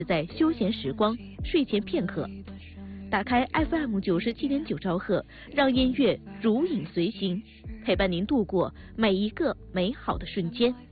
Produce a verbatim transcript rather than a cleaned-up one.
在休闲时光、睡前片刻，打开 F M 九十七点九兆赫，让音乐如影随形，陪伴您度过每一个美好的瞬间。